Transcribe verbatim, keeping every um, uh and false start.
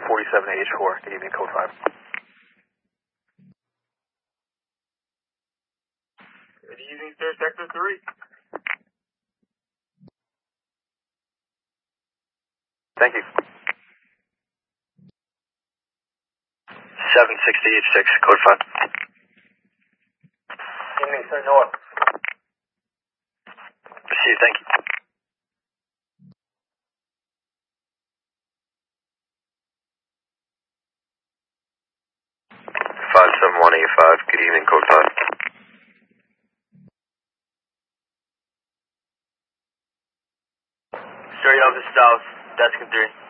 forty-seven A H four. Good evening, code five. Good evening, sir. Sector three. Thank you. seven sixty H six, code five. Evening, sir. North. Received, thank you. five seven one eight five, good evening, code five. Straight over south, desk three.